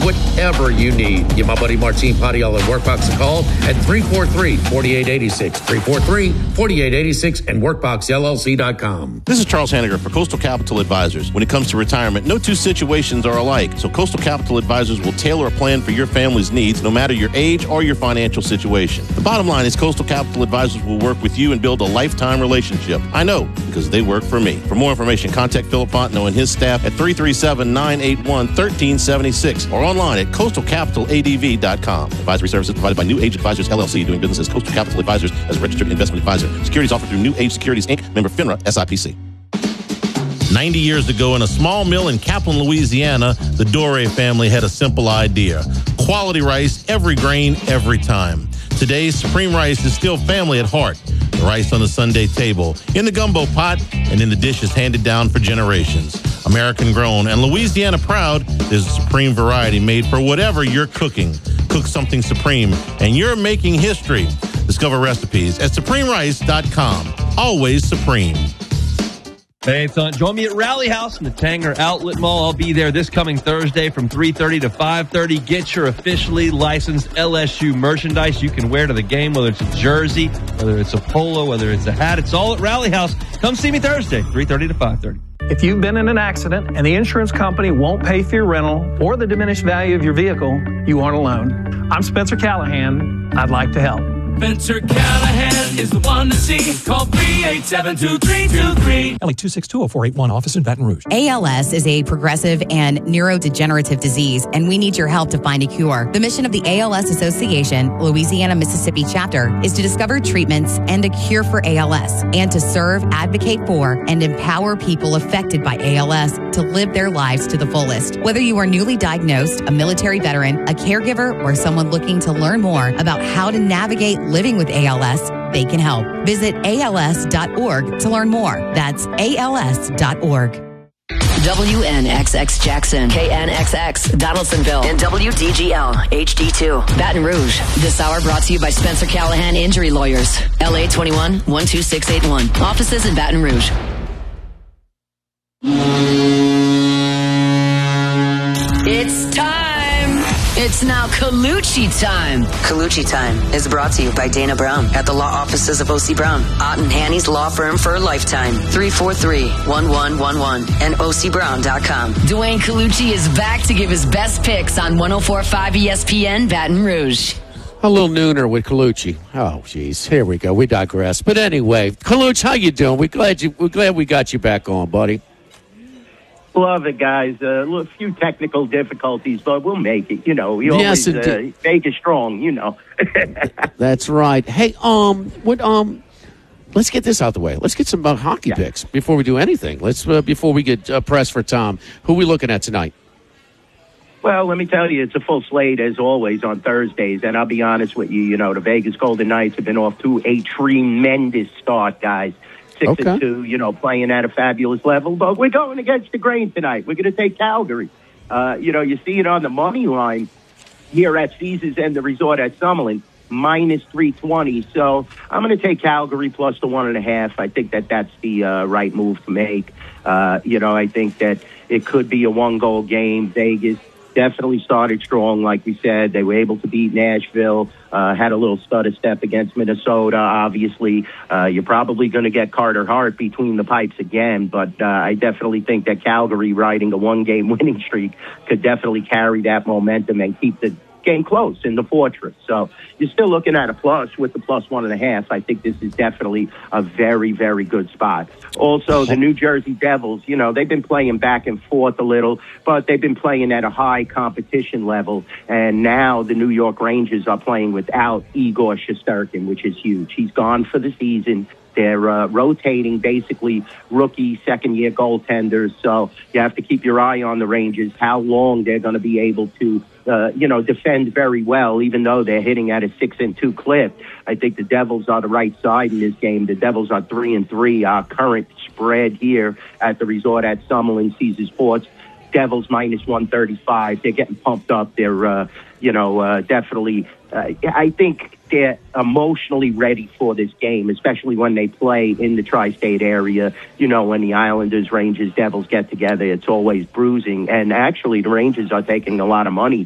whatever you need. Give my buddy Martin Padial and Workbox a call at 343-4886. 343-4886 and WorkboxLLC.com. This is Charles Hanniger for Coastal Capital Advisors. When it comes to retirement, no two situations are alike. So Coastal Capital Advisors will tailor a plan for your family's needs, no matter your age or your financial situation. The bottom line is Coastal Capital Advisors will work with you and build a lifetime relationship. I know, because they work for me. For more information, contact Philip Fontenot and his staff at 337-981-1376 or online at coastalcapitaladv.com. Advisory services provided by New Age Advisors, LLC, doing business as Coastal Capital Advisors as a registered investment advisor. Securities offered through New Age Securities, Inc., member FINRA, SIPC. 90 years ago, in a small mill in Kaplan, Louisiana, the Doré family had a simple idea. Quality rice, every grain, every time. Today, Supreme Rice is still family at heart. The rice on the Sunday table, in the gumbo pot, and in the dishes handed down for generations. American grown and Louisiana proud, there's a Supreme variety made for whatever you're cooking. Cook something Supreme, and you're making history. Discover recipes at SupremeRice.com. Always Supreme. Hey, son, join me at Rally House in the Tanger Outlet Mall. I'll be there this coming Thursday from 3:30 to 5:30. Get your officially licensed LSU merchandise you can wear to the game, whether it's a jersey, whether it's a polo, whether it's a hat. It's all at Rally House. Come see me Thursday, 3:30 to 5:30. If you've been in an accident and the insurance company won't pay for your rental or the diminished value of your vehicle, you aren't alone. I'm Spencer Callahan. I'd like to help. Spencer Callahan is the one to see. Call 387-2323. LA 2620481, office in Baton Rouge. ALS is a progressive and neurodegenerative disease, and we need your help to find a cure. The mission of the ALS Association, Louisiana-Mississippi chapter, is to discover treatments and a cure for ALS, and to serve, advocate for, and empower people affected by ALS to live their lives to the fullest. Whether you are newly diagnosed, a military veteran, a caregiver, or someone looking to learn more about how to navigate living with ALS, they can help. Visit ALS.org to learn more. That's ALS.org. WNXX Jackson, KNXX Donaldsonville, and WDGL HD2 Baton Rouge. This hour brought to you by Spencer Callahan Injury Lawyers. LA 21 12681. Offices in Baton Rouge. It's time. It's now Colucci time. Colucci time is brought to you by Dana Brown at the law offices of O.C. Brown, Ott and Hanny's law firm for a lifetime. 343-1111 and ocbrown.com. Dwayne Colucci is back to give his best picks on 104.5 ESPN Baton Rouge. A little nooner with Colucci. Oh, geez. Here we go. We digress. But anyway, Colucci, how you doing? We're glad we got you back on, buddy. Love it, guys. A few technical difficulties, but we'll make it. You know, we always make it strong. You know. That's right. Hey, let's get this out the way. Let's get some hockey picks before we do anything. Let's before we get pressed for Tom. Who are we looking at tonight? Well, let me tell you, it's a full slate as always on Thursdays, and I'll be honest with you. You know, the Vegas Golden Knights have been off to a tremendous start, guys. 6-2, you know, playing at a fabulous level. But we're going against the grain tonight. We're going to take Calgary. You know, you see it on the money line here at Caesars and the Resort at Summerlin, minus 320. So I'm going to take Calgary plus the 1.5. I think that's the right move to make. You know, I think that it could be a one-goal game. Vegas definitely started strong, like we said. They were able to beat Nashville, had a little stutter step against Minnesota. Obviously, you're probably going to get Carter Hart between the pipes again, but I definitely think that Calgary riding a one-game winning streak could definitely carry that momentum and keep the game close in the Fortress. So you're still looking at a plus with the plus 1.5. I think this is definitely a very, very good spot. Also, the New Jersey Devils, you know, they've been playing back and forth a little, but they've been playing at a high competition level. And now the New York Rangers are playing without Igor Shesterkin, which is huge. He's gone for the season. They're rotating basically rookie, second-year goaltenders. So you have to keep your eye on the Rangers, how long they're going to be able to, defend very well, even though they're hitting at a 6-2 clip. I think the Devils are the right side in this game. The Devils are 3-3. Our current spread here at the Resort at Summerlin, Caesars Sports, Devils minus 135. They're getting pumped up. They're, definitely, I think they're emotionally ready for this game, especially when they play in the tri-state area. You know, when the Islanders, Rangers, Devils get together, it's always bruising. And actually, the Rangers are taking a lot of money